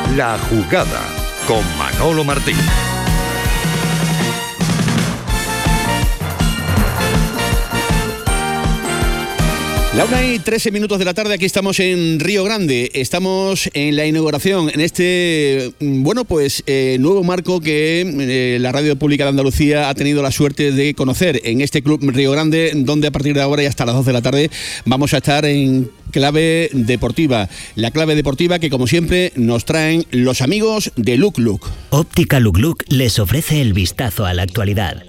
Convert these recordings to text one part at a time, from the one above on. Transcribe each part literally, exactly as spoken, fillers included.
La Jugada con Manolo Martín. La una y trece minutos de la tarde, aquí estamos en Río Grande, estamos en la inauguración, en este, bueno, pues eh, nuevo marco que eh, la Radio Pública de Andalucía ha tenido la suerte de conocer en este Club Río Grande, donde a partir de ahora y hasta las dos de la tarde vamos a estar en clave deportiva. La clave deportiva que, como siempre, nos traen los amigos de Look Look. Óptica Look Look les ofrece el vistazo a la actualidad.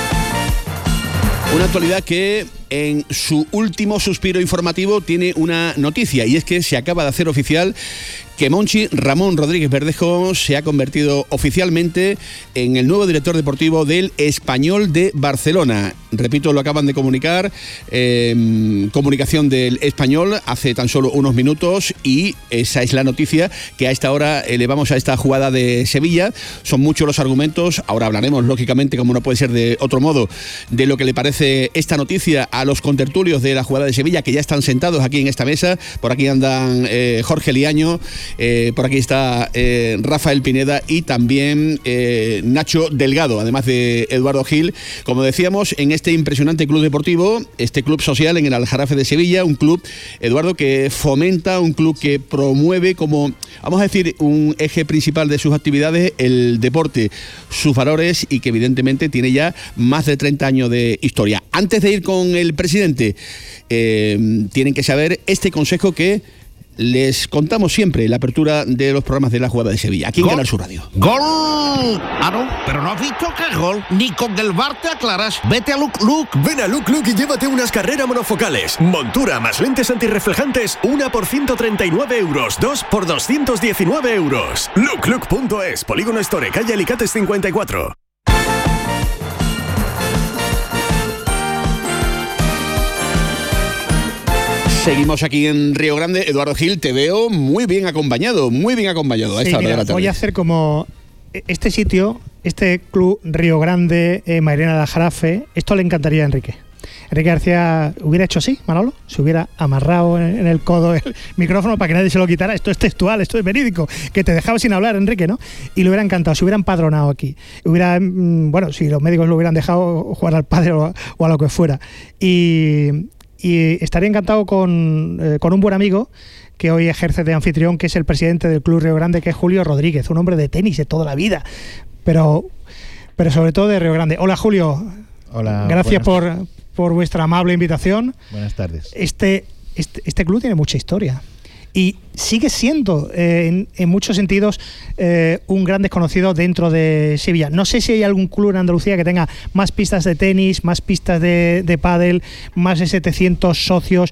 Una actualidad que en su último suspiro informativo tiene una noticia, y es que se acaba de hacer oficial que Monchi Ramón Rodríguez Verdejo se ha convertido oficialmente en el nuevo director deportivo del Español de Barcelona. Repito, lo acaban de comunicar, eh, comunicación del Español hace tan solo unos minutos, y esa es la noticia que a esta hora elevamos a esta jugada de Sevilla. Son muchos los argumentos, ahora hablaremos lógicamente, como no puede ser de otro modo, de lo que le parece esta noticia a los contertulios de la jugada de Sevilla, que ya están sentados aquí en esta mesa. Por aquí andan eh, Jorge Liaño, Eh, por aquí está eh, Rafael Pineda y también eh, Nacho Delgado, además de Eduardo Gil. Como decíamos, en este impresionante club deportivo, este club social en el Aljarafe de Sevilla, un club, Eduardo, que fomenta, un club que promueve como, vamos a decir, un eje principal de sus actividades el deporte, sus valores, y que evidentemente tiene ya más de treinta años de historia. Antes de ir con el presidente, eh, tienen que saber este consejo que les contamos siempre en la apertura de los programas de la jugada de Sevilla, aquí en Canal Sur Radio. ¡Gol! Ah, no, pero no has visto que es gol. Ni con el V A R te aclaras. Vete a Look Look. Ven a Look Look y llévate unas carreras monofocales, montura más lentes antirreflejantes, una por ciento treinta y nueve euros, dos por doscientos diecinueve euros. look look punto es, Polígono Store, calle Alicates cincuenta y cuatro. Seguimos aquí en Río Grande. Eduardo Gil, te veo muy bien acompañado, muy bien acompañado a esta sí, hora mira, de la tarde. Voy a hacer como este sitio, este club Río Grande, eh, Mairena de Aljarafe, esto le encantaría a Enrique. Enrique García hubiera hecho así, Manolo, se hubiera amarrado en, en el codo el micrófono para que nadie se lo quitara. Esto es textual, esto es verídico, que te dejaba sin hablar, Enrique, ¿no? Y le hubiera encantado, se hubiera empadronado aquí. Hubiera, bueno, si los médicos lo hubieran dejado jugar al padre o, o a lo que fuera. Y... Y estaría encantado con, eh, con un buen amigo que hoy ejerce de anfitrión, que es el presidente del Club Río Grande, que es Julio Rodríguez, un hombre de tenis de toda la vida, pero, pero sobre todo de Río Grande. Hola, Julio. Hola. Gracias por, por vuestra amable invitación. Buenas tardes. Este, este, este club tiene mucha historia y sigue siendo eh, en, en muchos sentidos eh, un gran desconocido dentro de Sevilla. No sé si hay algún club en Andalucía que tenga más pistas de tenis, más pistas de, de pádel, más de setecientos socios,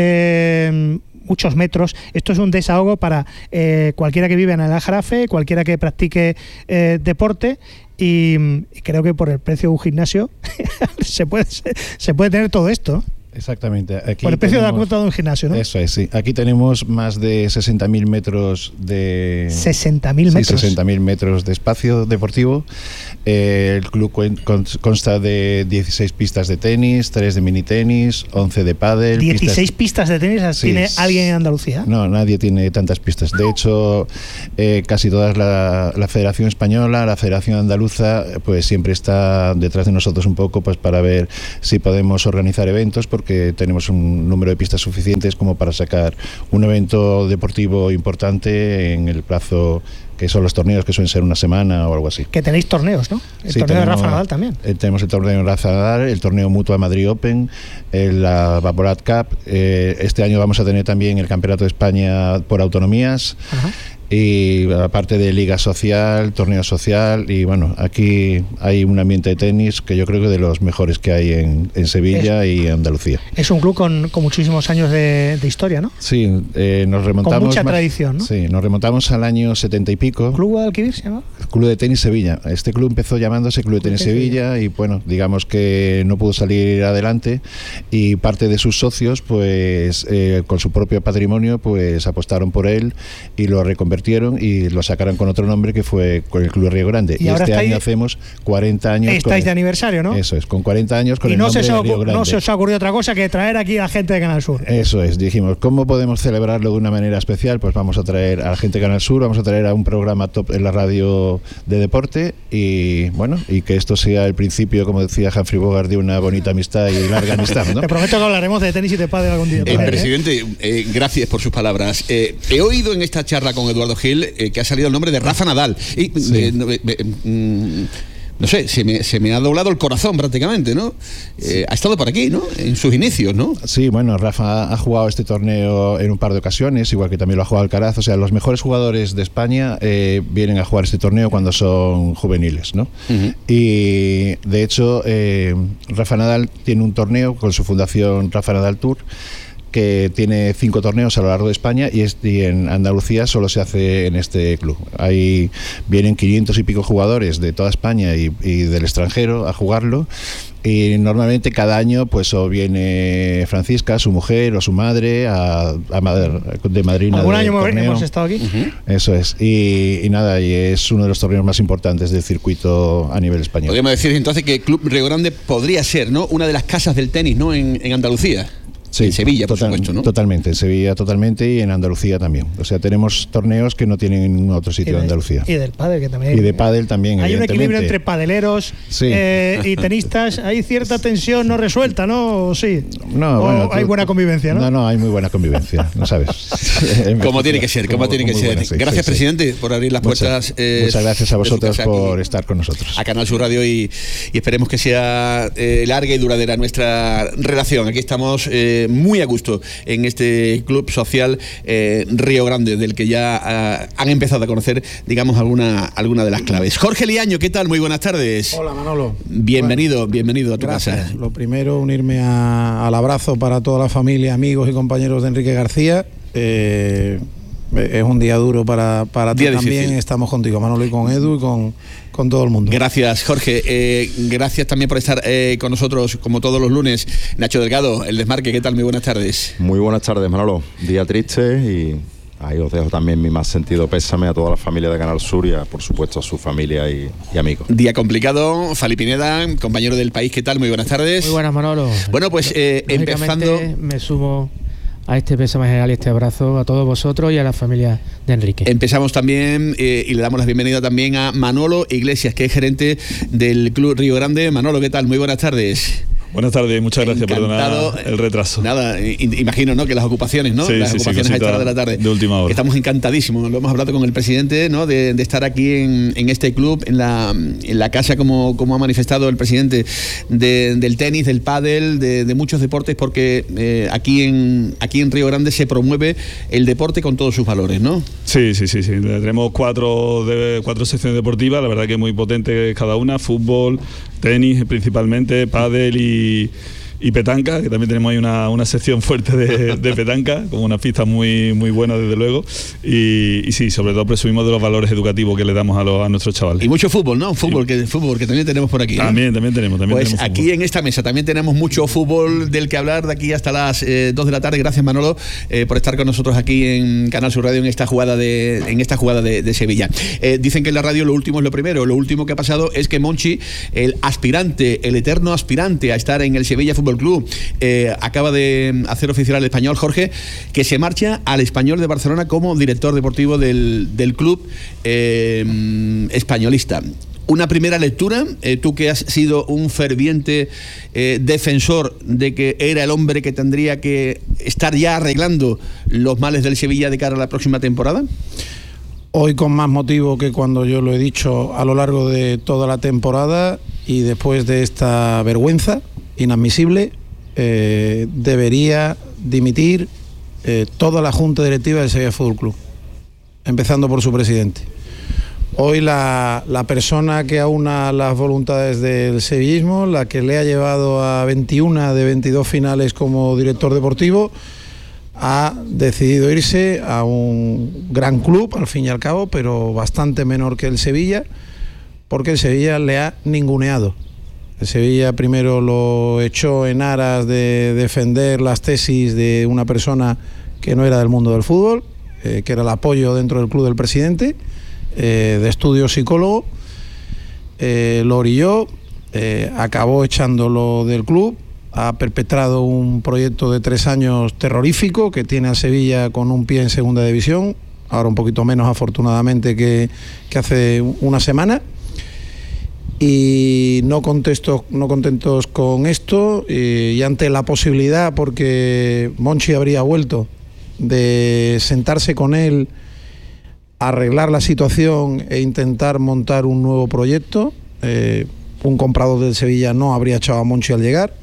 eh, muchos metros. Esto es un desahogo para eh, cualquiera que vive en el Aljarafe, cualquiera que practique eh, deporte, y, y creo que por el precio de un gimnasio se puede se puede tener todo esto. Exactamente. Aquí por el precio tenemos, de la cuota de un gimnasio, ¿no? Eso es, sí. Aquí tenemos más de sesenta mil metros de... sesenta mil sí, metros. sesenta mil metros de espacio deportivo. Eh, el club consta de dieciséis pistas de tenis, tres de mini tenis, once de pádel. ¿dieciséis pistas, pistas de tenis sí, tiene alguien en Andalucía? No, nadie tiene tantas pistas. De hecho, eh, casi todas la, la Federación Española, la Federación Andaluza, pues siempre está detrás de nosotros un poco, pues para ver si podemos organizar eventos, porque tenemos un número de pistas suficientes como para sacar un evento deportivo importante en el plazo que son los torneos, que suelen ser una semana o algo así. Que tenéis torneos, ¿no? El sí, torneo tenemos, de Rafa Nadal también. Eh, tenemos el torneo de Rafa Nadal, el torneo Mutua Madrid Open, eh, la Vaporat Cup. Eh, este año vamos a tener también el Campeonato de España por autonomías. Ajá. Y aparte de liga social, torneo social, y bueno, aquí hay un ambiente de tenis que yo creo que de los mejores que hay en, en Sevilla es, y Andalucía. Es un club con, con muchísimos años de, de historia, ¿no? Sí, eh, nos remontamos... Con mucha más, tradición, ¿no? Sí, nos remontamos al año setenta y pico. ¿Club Guadalquivir se llama? Club de Tenis Sevilla. Este club empezó llamándose Club de Tenis Sevilla y bueno, digamos que no pudo salir adelante, y parte de sus socios, pues eh, con su propio patrimonio, pues apostaron por él y lo reconvertieron reconvirtieron y lo sacaron con otro nombre que fue con el Club Río Grande. Y, y ahora este estáis, año hacemos cuarenta años. Estáis con, de aniversario, ¿no? Eso es, con cuarenta años con y el no nombre se de os, Río Grande. no se os ha ocurrido otra cosa que traer aquí a gente de Canal Sur. Eso es, dijimos, ¿cómo podemos celebrarlo de una manera especial? Pues vamos a traer a la gente de Canal Sur, vamos a traer a un programa top en la radio de deporte y bueno, y que esto sea el principio, como decía Humphrey Bogart, de una bonita amistad y larga amistad, ¿no? Te prometo que hablaremos de tenis y de pádel algún día. Eh, también, presidente, ¿eh? Eh, gracias por sus palabras. Eh, he oído en esta charla con Eduardo Gil eh, que ha salido el nombre de Rafa Nadal. Y, sí. eh, eh, eh, mm, no sé, se me, se me ha doblado el corazón prácticamente, ¿no? Eh, ha estado por aquí, ¿no? En sus inicios, ¿no? Sí, bueno, Rafa ha jugado este torneo en un par de ocasiones, igual que también lo ha jugado Alcaraz. O sea, los mejores jugadores de España eh, vienen a jugar este torneo cuando son juveniles, ¿no? Uh-huh. Y de hecho, eh, Rafa Nadal tiene un torneo con su fundación Rafa Nadal Tour, que tiene cinco torneos a lo largo de España y, es, y en Andalucía solo se hace en este club. Ahí vienen quinientos y pico jugadores de toda España y, y del extranjero a jugarlo. Y normalmente cada año pues o viene Francisca, su mujer o su madre a, a de madrina. Algún del año torneo. hemos estado aquí. Uh-huh. Eso es. Y, y nada, y es uno de los torneos más importantes del circuito a nivel español. Podríamos decir entonces que Club Río Grande podría ser, ¿no?, una de las casas del tenis, ¿no?, en, en Andalucía. Sí, en Sevilla, por total, supuesto, ¿no? Totalmente, en Sevilla totalmente y en Andalucía también. O sea, tenemos torneos que no tienen en ningún otro sitio de, de Andalucía. Y del pádel, que también. Y de pádel también, hay un equilibrio entre padeleros sí. eh, y tenistas. Hay cierta tensión no resuelta, ¿no? ¿O sí? No, o bueno, hay tú, buena convivencia, ¿no? No, no, hay muy buena convivencia, ¿no sabes? Como tiene que ser, como, como tiene que ser. Buena, sí, gracias, sí, presidente, sí. por abrir las puertas. Muchas, eh, muchas gracias a vosotros por aquí, estar con nosotros. A Canal Sur Radio y, y esperemos que sea eh, larga y duradera nuestra relación. Aquí estamos eh, muy a gusto en este club social eh, Río Grande, del que ya uh, han empezado a conocer, digamos, alguna, alguna de las claves. Jorge Liaño, ¿qué tal? Muy buenas tardes. Hola, Manolo. Bienvenido, bueno, bienvenido a tu gracias. casa. Lo primero, unirme a, al abrazo para toda la familia, amigos y compañeros de Enrique García. Eh, es un día duro para, para ti también. Difícil. Estamos contigo, Manolo, y con Edu y con, con todo el mundo. Gracias, Jorge. Eh, gracias también por estar eh, con nosotros, como todos los lunes. Nacho Delgado, El Desmarque, ¿qué tal? Muy buenas tardes. Muy buenas tardes, Manolo. Día triste y ahí os dejo también mi más sentido pésame a toda la familia de Canal Sur y a, por supuesto, a su familia y, y amigos. Día complicado. Fali Pineda, compañero del País, ¿qué tal? Muy buenas tardes. Muy buenas, Manolo. Bueno, pues eh, empezando... me sumo a este pésame general y este abrazo a todos vosotros y a la familia de Enrique. Empezamos también eh, y le damos la bienvenida también a Manolo Iglesias, que es gerente del Club Río Grande. Manolo, ¿qué tal? Muy buenas tardes. Buenas tardes, muchas gracias, perdona el retraso. Nada, imagino, ¿no?, que las ocupaciones, ¿no? Sí, las sí, ocupaciones sí, a esta hora de la tarde. De última hora. Que estamos encantadísimos, lo hemos hablado con el presidente, ¿no?, de, de estar aquí en, en este club, en la, en la casa, como, como ha manifestado el presidente, de, del tenis, del pádel, de, de muchos deportes, porque eh, aquí, en, aquí en Río Grande se promueve el deporte con todos sus valores, ¿no? Sí, sí, sí, sí. Tenemos cuatro, de, cuatro secciones deportivas, la verdad que muy potentes cada una, fútbol, tenis principalmente, pádel y... y petanca, que también tenemos ahí una, una sección fuerte de, de petanca, con una pista muy, muy buena desde luego, y, y sí, sobre todo presumimos de los valores educativos que le damos a, los, a nuestros chavales. Y mucho fútbol, ¿no? Fútbol, que, fútbol que también tenemos por aquí, ¿no? También, también tenemos. También pues tenemos aquí fútbol. En esta mesa también tenemos mucho fútbol del que hablar de aquí hasta las eh, dos de la tarde. Gracias, Manolo, eh, por estar con nosotros aquí en Canal Sur Radio en esta jugada de, en esta jugada de, de Sevilla. Eh, dicen que en la radio lo último es lo primero. Lo último que ha pasado es que Monchi, el aspirante, el eterno aspirante a estar en el Sevilla Fútbol Club, eh, Eh, acaba de hacer oficial al Español, Jorge, que se marcha al Español de Barcelona como director deportivo del, del club eh, españolista. Una primera lectura, eh, tú que has sido un ferviente eh, defensor de que era el hombre que tendría que estar ya arreglando los males del Sevilla de cara a la próxima temporada. Hoy con más motivo que cuando yo lo he dicho a lo largo de toda la temporada y después de esta vergüenza inadmisible, Eh, debería dimitir eh, toda la junta directiva del Sevilla Fútbol Club, empezando por su presidente. Hoy la, la persona que aúna las voluntades del sevillismo, la que le ha llevado a veintiuna de veintidós finales como director deportivo, ha decidido irse a un gran club, al fin y al cabo, pero bastante menor que el Sevilla, porque el Sevilla le ha ninguneado. El Sevilla primero lo echó en aras de defender las tesis de una persona que no era del mundo del fútbol. eh, que era el apoyo dentro del club del presidente, eh, de estudio psicólogo, eh, lo orilló, eh, acabó echándolo del club, ha perpetrado un proyecto de tres años terrorífico que tiene a Sevilla con un pie en segunda división, ahora un poquito menos afortunadamente que, que hace una semana. Y no contesto, no contentos con esto, y, y ante la posibilidad, porque Monchi habría vuelto, de sentarse con él, arreglar la situación e intentar montar un nuevo proyecto, eh, un comprador del Sevilla no habría echado a Monchi al llegar,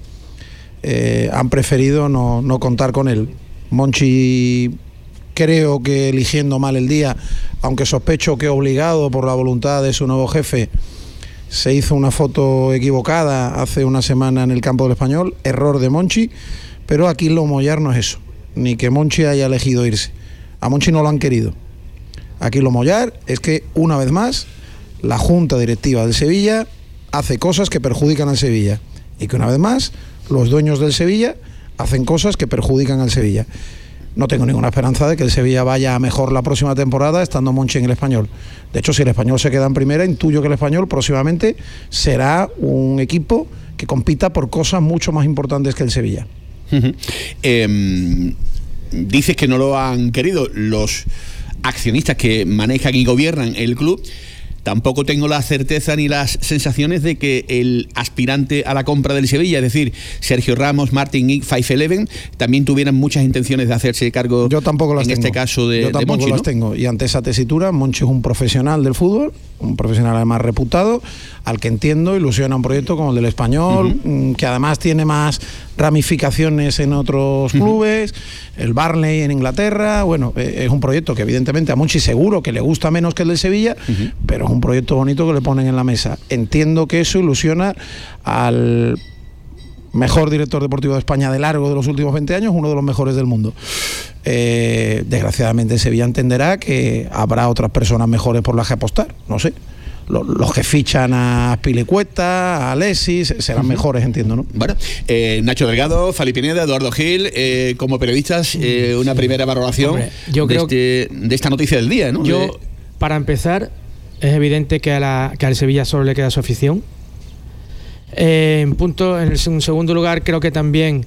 eh, han preferido no, no contar con él. Monchi, creo que eligiendo mal el día, aunque sospecho que obligado por la voluntad de su nuevo jefe, se hizo una foto equivocada hace una semana en el campo del Español, error de Monchi, pero aquí lo mollar no es eso, ni que Monchi haya elegido irse. A Monchi no lo han querido. Aquí lo mollar es que, una vez más, la Junta Directiva del Sevilla hace cosas que perjudican al Sevilla, y que una vez más, los dueños del Sevilla hacen cosas que perjudican al Sevilla. No tengo ninguna esperanza de que el Sevilla vaya a mejor la próxima temporada estando Monchi en el Español. De hecho, si el Español se queda en primera, intuyo que el Español próximamente será un equipo que compita por cosas mucho más importantes que el Sevilla. Uh-huh. Eh, dices que no lo han querido los accionistas que manejan y gobiernan el club. Tampoco tengo la certeza ni las sensaciones de que el aspirante a la compra del Sevilla, es decir, Sergio Ramos, Martin Ig, Five Eleven, también tuvieran muchas intenciones de hacerse cargo. Yo tampoco las en tengo. este caso de, Yo tampoco de Monchi, las ¿no? tengo. Y ante esa tesitura, Monchi es un profesional del fútbol, un profesional además reputado, al que entiendo ilusiona un proyecto como el del Español, uh-huh. que además tiene más ramificaciones en otros uh-huh. clubes, el Burnley en Inglaterra. Bueno, es un proyecto que evidentemente a Monchi seguro que le gusta menos que el del Sevilla, uh-huh. pero es un proyecto bonito que le ponen en la mesa. Entiendo que eso ilusiona al mejor director deportivo de España de largo de los últimos veinte años, uno de los mejores del mundo. Eh, desgraciadamente Sevilla entenderá que habrá otras personas mejores por las que apostar, no sé. Los, los que fichan a Pilicueta, a Alexis, serán uh-huh. mejores, entiendo, ¿no? Bueno, eh, Nacho Delgado, Fali Pineda, Eduardo Gil, eh, como periodistas, eh, una primera valoración Hombre, yo de, creo este, de esta noticia del día, ¿no? Yo, de... para empezar, es evidente que, a la, que al Sevilla solo le queda su afición. Eh, en punto, en un segundo lugar, creo que también,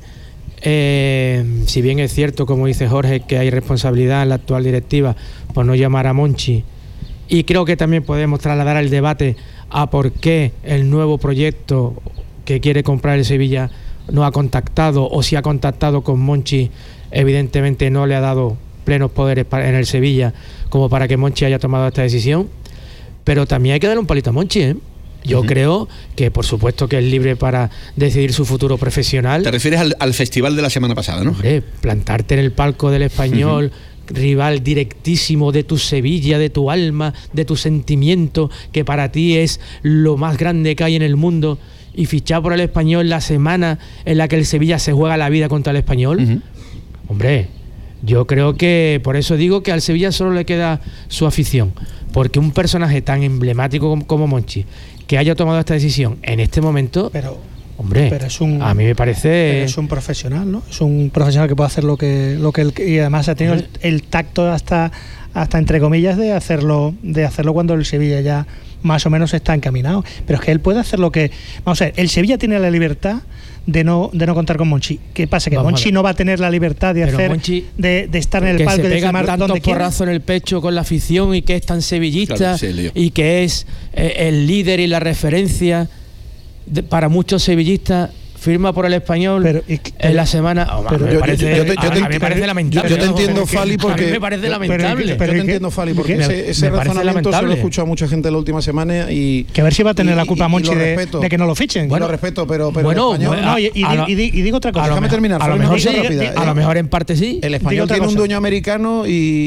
eh, si bien es cierto, como dice Jorge, que hay responsabilidad en la actual directiva por no llamar a Monchi, y creo que también podemos trasladar el debate a por qué el nuevo proyecto que quiere comprar el Sevilla no ha contactado, o si ha contactado con Monchi, evidentemente no le ha dado plenos poderes en el Sevilla como para que Monchi haya tomado esta decisión. Pero también hay que darle un palito a Monchi, ¿eh? Yo uh-huh. creo que, por supuesto, que es libre para decidir su futuro profesional. Te refieres al, al festival de la semana pasada, ¿no? Hombre, plantarte en el palco del Español, uh-huh. rival directísimo de tu Sevilla, de tu alma, de tu sentimiento, que para ti es lo más grande que hay en el mundo, y fichar por el Español la semana en la que el Sevilla se juega la vida contra el Español. Uh-huh. Hombre, yo creo que, por eso digo que al Sevilla solo le queda su afición, porque un personaje tan emblemático como, como Monchi, que haya tomado esta decisión en este momento, pero, hombre, pero es un, a mí me parece... Pero es un profesional, ¿no? Es un profesional que puede hacer lo que, lo que él, y además ha tenido el, el tacto hasta, hasta entre comillas de hacerlo, de hacerlo cuando el Sevilla ya más o menos está encaminado. Pero es que él puede hacer lo que... Vamos a ver, el Sevilla tiene la libertad de no de no contar con Monchi. ¿Qué pasa? Que vamos Monchi no va a tener la libertad de Pero hacer Monchi, de, de estar en el palco y de filmar tantos porrazos en el pecho con la afición, y que es tan sevillista, claro, sí, y que es eh, el líder y la referencia de, para muchos sevillistas. Firma por el Español pero, y, pero, en la semana. Oh, pero, me yo, parece, yo, yo te, a, yo te, a mí me parece lamentable. Yo te entiendo, Fali, porque. A mí me parece lamentable. Pero, pero yo te entiendo, Fali, porque ese, ese razonamiento se lo he escuchado a mucha gente la última semana. Y que a ver si va a tener y, la culpa Monchi de, de que no lo fichen. Bueno, lo respeto, pero. pero bueno, el español, bueno, no, y, y, lo, y, y digo otra cosa. Déjame terminar. A lo mejor sí. Rápida, a lo mejor en parte sí. El Español tiene un dueño americano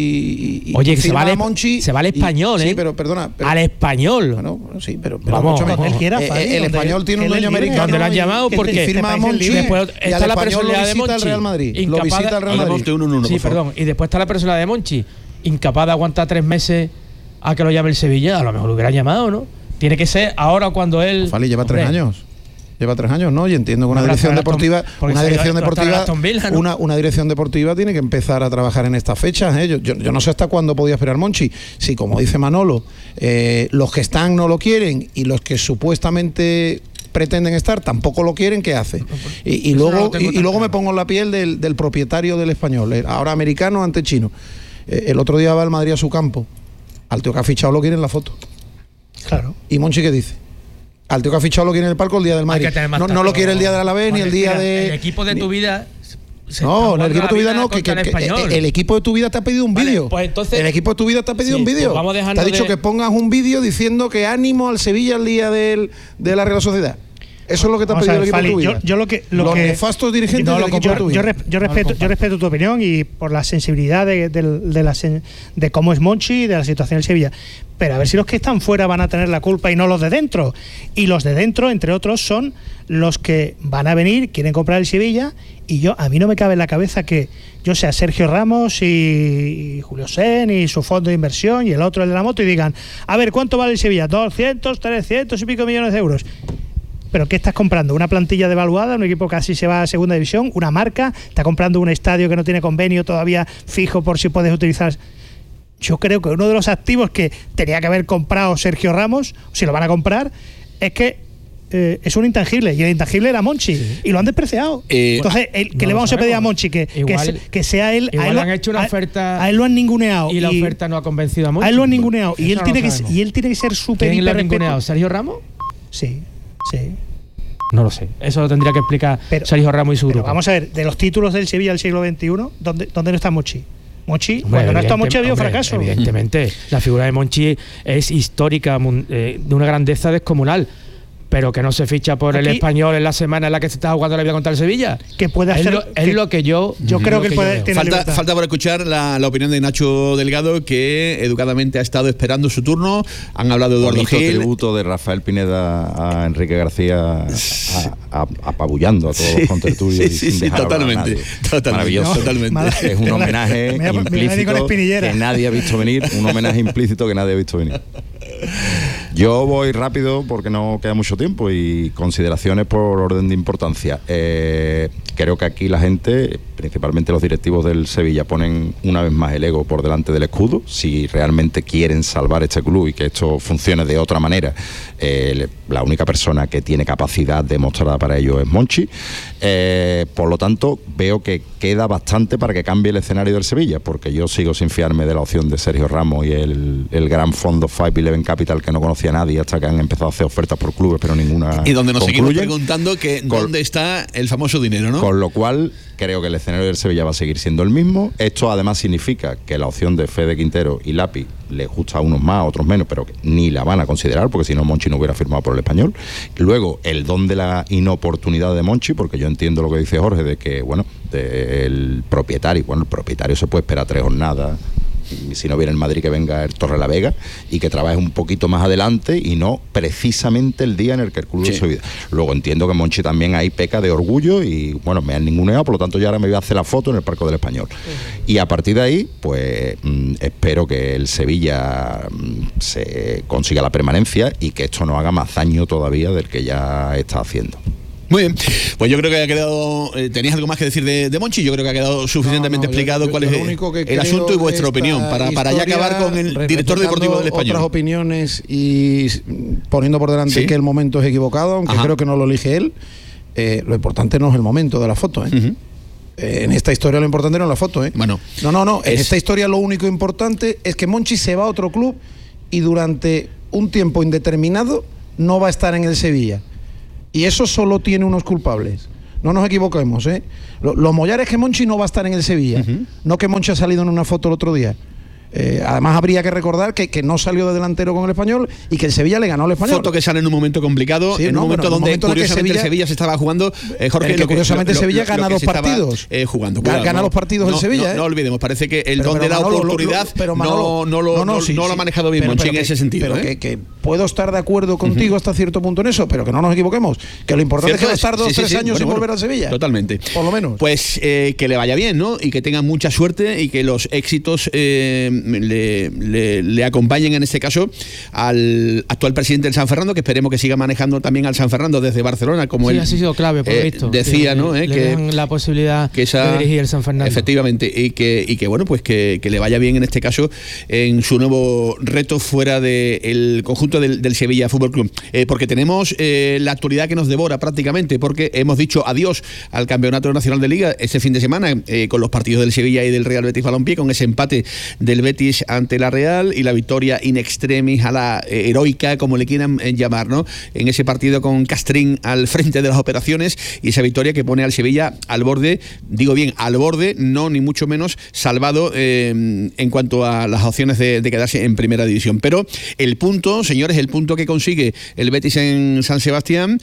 y. Oye, que se va al Español, ¿eh? Sí, pero perdona. Al Español. Bueno, sí, pero. Vamos, el Español tiene un dueño americano. ¿Dónde lo han llamado? Porque firma a Monchi. Después está la personalidad de Monchi. Al Real Madrid. Lo visita el Real Madrid. Uno, uno, sí, perdón. Y después está la personalidad de Monchi, incapaz de aguantar tres meses a que lo llame el Sevilla. A lo mejor lo hubiera llamado, ¿no? Tiene que ser ahora cuando él. Fali lleva tres años. Lleva tres años, ¿no? Y entiendo que una Pero dirección Aston- deportiva, porque una se dirección iba- deportiva, Aston Villa, ¿no? una, una dirección deportiva tiene que empezar a trabajar en estas fechas. ¿eh? Yo, yo, yo no sé hasta cuándo podía esperar Monchi. Si, como dice Manolo, eh, los que están no lo quieren y los que supuestamente pretenden estar tampoco lo quieren, ¿qué hace? Y, y Eso no luego lo tengo y, y tan luego me claro. pongo en la piel del, del propietario del Español, eh, ahora americano ante chino. Eh, el otro día va el Madrid a su campo. Al tío que ha fichado lo quiere en la foto. Claro. ¿Y Monchi qué dice? Al tío que ha fichado lo quiere en el palco el día del Madrid. Hay que tener más No, no tacto. lo quiere el día del Alavés ni el día Mira, de... El equipo de ni- tu vida. se No, está el equipo de tu vida jugando no, la que, que- vida que- contra el español. el equipo de tu vida te ha pedido un Vale, vídeo. pues entonces- el equipo de tu vida te ha pedido Sí, un vídeo. pues vamos te dejando ha dicho de- que pongas un vídeo diciendo que ánimo al Sevilla el día del, de la Real Sociedad. Eso es lo que te ha Vamos pedido a el ver, equipo de tu Fali, vida. yo, yo lo que lo Los que nefastos dirigentes no, del lo equipo yo, de tu yo, vida. res- yo respeto yo respeto tu opinión y por la sensibilidad de, de, de, la sen- de cómo es Monchi y de la situación del Sevilla, pero a ver si los que están fuera van a tener la culpa y no los de dentro, y los de dentro entre otros son los que van a venir, quieren comprar el Sevilla, y yo a mí no me cabe en la cabeza que yo sea Sergio Ramos y, y Julio Sen y su fondo de inversión y el otro el de la moto y digan, a ver, ¿cuánto vale el Sevilla? doscientos, trescientos y pico millones de euros. ¿Pero qué estás comprando? ¿Una plantilla devaluada? ¿Un equipo que casi se va a segunda división? ¿Una marca? ¿Está comprando un estadio que no tiene convenio todavía fijo por si puedes utilizar? Yo creo que uno de los activos que tenía que haber comprado Sergio Ramos, si lo van a comprar, es que eh, es un intangible, y el intangible era Monchi, sí. y lo han despreciado. Eh, Entonces, el, ¿qué no le lo vamos a pedir a sabemos. Monchi? Que, Igual- que, se- que sea él. igual a él lo- han hecho una a- oferta A él lo han ninguneado. y la oferta no ha convencido a Monchi. A él lo han ninguneado. Y Eso él, no tiene lo que, sabemos. y él tiene que ser súper ¿Quién lo ha hiper ninguneado? respeto- ¿Sergio Ramos? Sí, sí. No lo sé. Eso lo tendría que explicar Pero- Sergio Ramos y su Pero grupo. vamos a ver, de los títulos del Sevilla del siglo veintiuno, ¿dónde, dónde no está Mochi? Mochi, Hombre, cuando no está evidente- Mochi ha habido hombre, fracaso. Evidentemente, la figura de Monchi es histórica, mun- eh, de una grandeza descomunal. Pero que no se ficha por el Aquí- Español en la semana en la que se está jugando la vida contra el Sevilla. Que puede Es hacer. lo, es que- lo que yo. yo creo lo que él yo puede- veo. tiene- Falta, libertad. falta por escuchar la, la opinión de Nacho Delgado, que educadamente ha estado esperando su turno. Han hablado de Eduardo Bonito Gil. tributo de Rafael Pineda a Enrique García, a- a- apabullando a todos Sí, los contertulios. sí, y sí, sin sí, dejar hablar a totalmente, nadie. totalmente. Maravilloso. No, totalmente. Mala- Es un homenaje Me voy a- me voy a ir con implícito espinillera. que nadie ha visto venir. Un homenaje implícito que nadie ha visto venir. Yo voy rápido porque no queda mucho tiempo y consideraciones por orden de importancia. Eh, creo que aquí la gente, principalmente los directivos del Sevilla, ponen una vez más el ego por delante del escudo. Si realmente quieren salvar este club y que esto funcione de otra manera, eh, la única persona que tiene capacidad demostrada para ello es Monchi. Eh, por lo tanto, veo que queda bastante para que cambie el escenario del Sevilla, porque yo sigo sin fiarme de la opción de Sergio Ramos y el, el gran fondo cinco eleven Capital, que no conocía a nadie hasta que han empezado a hacer ofertas por clubes, pero ninguna Y donde nos seguimos concluye. preguntando que Con- dónde está el famoso dinero, ¿no? Con lo cual, creo que el escenario del Sevilla va a seguir siendo el mismo. Esto además significa que la opción de Fede Quintero y Lapi les gusta a unos más, a otros menos, pero que ni la van a considerar, porque si no Monchi no hubiera firmado por el Español. Luego, el don de la inoportunidad de Monchi, porque yo entiendo lo que dice Jorge, de que, bueno, de el propietario, bueno, el propietario se puede esperar tres jornadas, y si no viene el Madrid que venga el Torrelavega y que trabaje un poquito más adelante y no precisamente el día en el que el club Sí. se olvida. Luego entiendo que Monchi también ahí peca de orgullo y bueno, me han ninguneado, por lo tanto yo ahora me voy a hacer la foto en el Parque del Español. Uh-huh. Y a partir de ahí, pues mm, espero que el Sevilla mm, se consiga la permanencia y que esto no haga más daño todavía del que ya está haciendo. Muy bien, pues yo creo que ha quedado. Eh, ¿Tenías algo más que decir de, de Monchi? Yo creo que ha quedado suficientemente No, no, yo- explicado yo- cuál yo es lo único que el creo asunto y de vuestra esta opinión, para, para ya historia, acabar con el director deportivo del Español. Otras opiniones y s- poniendo por delante Sí. que el momento es equivocado, aunque Ajá. creo que no lo elige él. Eh, lo importante no es el momento de la foto, ¿eh? Uh-huh. Eh, en esta historia lo importante no es la foto, ¿eh? Bueno, no, no, no. En es- esta historia lo único importante es que Monchi se va a otro club y durante un tiempo indeterminado no va a estar en el Sevilla. Y eso solo tiene unos culpables. No nos equivoquemos, ¿eh? Lo, lo mollar es que Monchi no va a estar en el Sevilla. Uh-huh. No que Monchi ha salido en una foto el otro día. Eh, además habría que recordar que, que no salió de delantero con el Español y que el Sevilla le ganó al Español. Foto que sale en un momento complicado, Sí, en no, un momento pero en un donde momento en el que curiosamente Sevilla- el Sevilla se estaba jugando. Eh, Jorge, Pero que lo curiosamente lo- Sevilla lo- gana lo que dos se estaba, partidos. eh, jugando. Ga- Cuidado, gana no, los partidos el no, Sevilla, No, ¿eh? no olvidemos, parece que el Pero- don pero de la Manolo, lo- lo- oportunidad pero no, Manolo, no lo, no, no, no- sí, no lo ha sí. manejado bien Pero- Monchi pero en que- ese sentido. Pero ¿eh? que, que puedo estar de acuerdo contigo uh-huh. hasta cierto punto en eso, pero que no nos equivoquemos, que lo importante es que va a estar dos, sí, tres sí, años sí. sin bueno, volver bueno, a Sevilla. Totalmente. Por lo menos. Pues eh, que le vaya bien, ¿no? Y que tenga mucha suerte y que los éxitos eh, le, le, le acompañen en este caso al actual presidente del San Fernando, que esperemos que siga manejando también al San Fernando desde Barcelona, como sí, él ha sido clave, por eh, visto, decía, que, ¿no? Eh, le que den la posibilidad que esa, de dirigir el San Fernando. Efectivamente, y que, y que bueno, pues que, que le vaya bien en este caso en su nuevo reto fuera del conjunto del, del Sevilla Fútbol Club. Eh, porque tenemos eh, la actualidad que nos devora prácticamente, porque hemos dicho adiós al Campeonato Nacional de Liga este fin de semana eh, con los partidos del Sevilla y del Real Betis Balompié, con ese empate del Betis ante la Real y la victoria in extremis a la eh, heroica, como le quieran eh, llamar, ¿no? En ese partido con Castrín al frente de las operaciones y esa victoria que pone al Sevilla al borde, digo bien, al borde, no ni mucho menos salvado eh, en cuanto a las opciones de, de quedarse en primera división. Pero el punto, señores, el punto que consigue el Betis en San Sebastián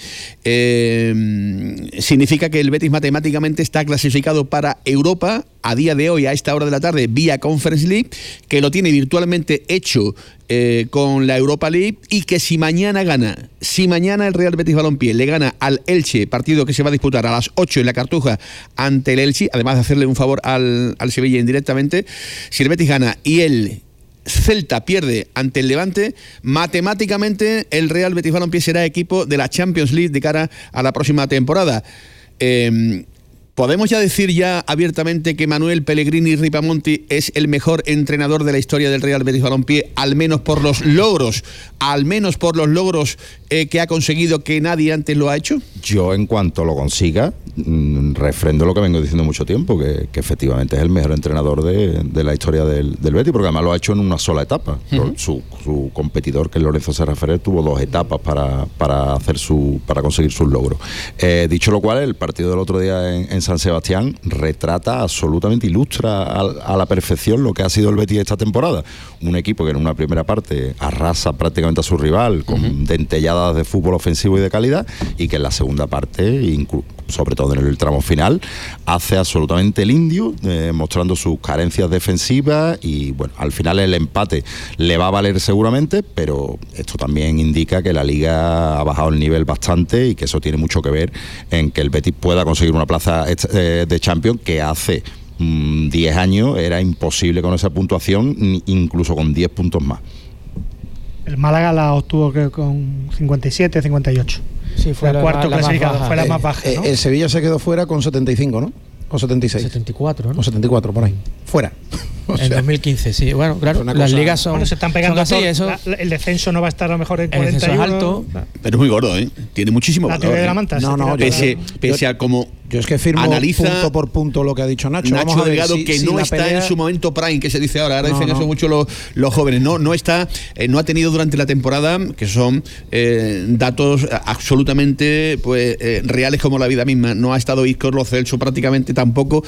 eh, significa que el Betis matemáticamente está clasificado para Europa a día de hoy, a esta hora de la tarde, vía Conference League, que lo tiene virtualmente hecho eh, con la Europa League, y que si mañana gana, si mañana el Real Betis Balompié le gana al Elche, partido que se va a disputar a las ocho en la Cartuja ante el Elche, además de hacerle un favor al, al Sevilla indirectamente, si el Betis gana y el Celta pierde ante el Levante, matemáticamente el Real Betis Balompié será equipo de la Champions League de cara a la próxima temporada. Eh, ¿Podemos ya decir ya abiertamente que Manuel Pellegrini Ripamonti es el mejor entrenador de la historia del Real Betis Balompié, al menos por los logros, al menos por los logros eh, que ha conseguido, que nadie antes lo ha hecho? Yo, en cuanto lo consiga, mmm, refrendo lo que vengo diciendo mucho tiempo, que, que efectivamente es el mejor entrenador de, de la historia del, del Betis, porque además lo ha hecho en una sola etapa. Uh-huh. Su, su competidor, que es Lorenzo Serra Ferrer, tuvo dos etapas para, para, hacer su, para conseguir sus logros. Eh, dicho lo cual, el partido del otro día en, en San Sebastián retrata absolutamente, ilustra a, a la perfección lo que ha sido el Betis esta temporada. Un equipo que en una primera parte arrasa prácticamente a su rival con uh-huh. dentelladas de fútbol ofensivo y de calidad, y que en la segunda parte, inclu- sobre todo en el tramo final, hace absolutamente el indio, eh, mostrando sus carencias defensivas, y bueno, al final el empate le va a valer seguramente, pero esto también indica que la Liga ha bajado el nivel bastante, y que eso tiene mucho que ver en que el Betis pueda conseguir una plaza de Champions que hace diez años era imposible con esa puntuación, incluso con diez puntos más. El Málaga la obtuvo que con cincuenta y siete, cincuenta y ocho. Sí, fue el la, cuarto la clasificado, más fue la eh, más baja, ¿no? El Sevilla se quedó fuera con setenta y cinco, ¿no? O setenta y seis. setenta y cuatro, ¿no? O setenta y cuatro, por ahí. Fuera. O en sea, dos mil quince, sí. Bueno, claro, las cosa, ligas son... Bueno, se están pegando así, todo, eso. La, el descenso no va a estar a lo mejor en cuarenta y uno. El descenso es alto. Pero es muy gordo, ¿eh? Tiene muchísimo la valor. De la ¿eh? manta, no, no, pese, pese a como yo es que firmo analiza punto por punto lo que ha dicho Nacho. Nacho Vamos a ver Delgado, si, que si no la está pelea... en su momento prime, que se dice ahora. Ahora no, dicen no. eso mucho los, los jóvenes. No, no está, eh, no ha tenido durante la temporada, que son eh, datos absolutamente pues eh, reales como la vida misma. No ha estado Isco, Lo Celso prácticamente tampoco.